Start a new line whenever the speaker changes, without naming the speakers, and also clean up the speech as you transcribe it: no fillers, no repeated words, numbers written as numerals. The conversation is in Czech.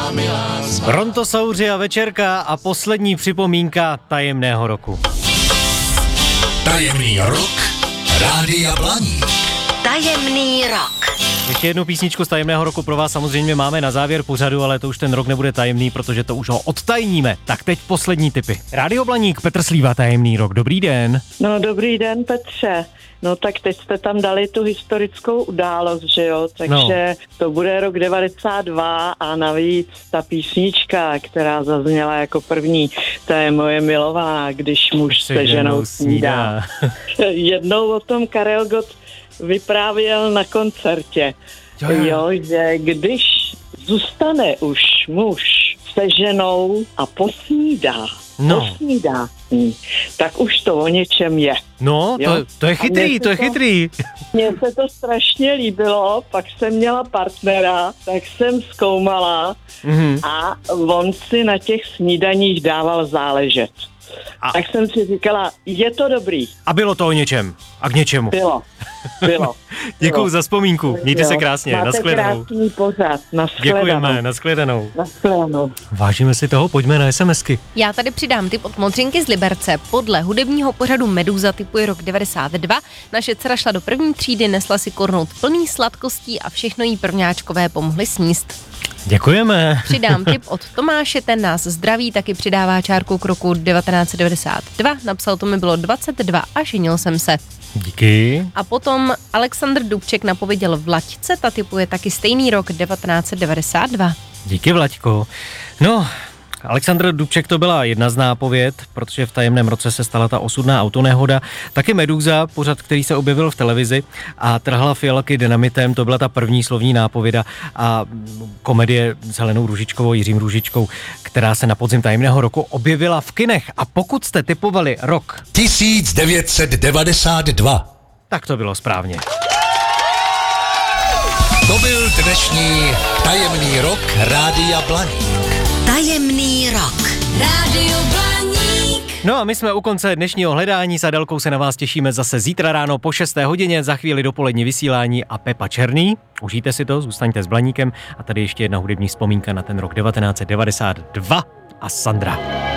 Brontosauři a večerka a poslední připomínka tajemného roku.
Tajemný rok Rádia Blaník.
Tajemný rok.
Ještě jednu písničku z tajemného roku pro vás samozřejmě máme na závěr pořadu, ale to už ten rok nebude tajemný, protože to už ho odtajníme. Tak teď poslední tipy. Rádio Blaník, Petr Slíva, tajemný rok. Dobrý den.
No, dobrý den, Petře. No tak teď jste tam dali tu historickou událost, že jo? Takže to bude rok 92 a navíc ta písnička, která zazněla jako první, to je Moje milovaná, když muž se ženou snídá. Jednou o tom Karel Gott vyprávěl na koncertě, jo, že když zůstane už muž se ženou a posnídá, tak už to o něčem je.
No, to je chytrý.
Mně se to strašně líbilo, pak jsem měla partnera, tak jsem zkoumala a on si na těch snídaních dával záležet. Tak jsem si říkala, je to dobrý.
A bylo to o něčem. A k něčemu.
Bylo.
Děkuju za vzpomínku. Mějte se krásně.
Máte
Nashledanou.
krásný pořad.
Děkujeme. Nashledanou. Vážíme si toho, pojďme na SMSky.
Já tady přidám tip od Modřinky z Liberce. Podle hudebního pořadu Meduza typuje rok 92. Naše dcera šla do první třídy, nesla si kornout plný sladkostí a všechno jí prvňáčkové pomohly sníst.
Děkujeme.
Přidám tip od Tomáše, ten nás zdraví, taky přidává čárku k roku 1992. Napsal, to mi bylo 22 a ženil jsem se.
Díky.
A potom Alexandr Dubček napověděl Vlaďce, ta typuje taky stejný rok 1992.
Díky, Vlaďko. No, Alexandr Dubček to byla jedna z nápověd, protože v tajemném roce se stala ta osudná autonehoda. Taky Meduza, pořad, který se objevil v televizi a trhla fialky dynamitem, to byla ta první slovní nápověda a komedie s Helenou Růžičkovou, Jiřím Růžičkou, která se na podzim tajemného roku objevila v kinech. A pokud jste tipovali rok
1992,
tak to bylo správně.
to byl dnešní tajemný rok Rádia Blaník.
Tajemný rok. Rádio Blaník.
No a my jsme u konce dnešního hledání, s Adelkou se na vás těšíme zase zítra ráno po 6. hodině, za chvíli dopolední vysílání a Pepa Černý. Užijte si to, zůstaňte s Blaníkem a tady ještě jedna hudební vzpomínka na ten rok 1992 a Sandra.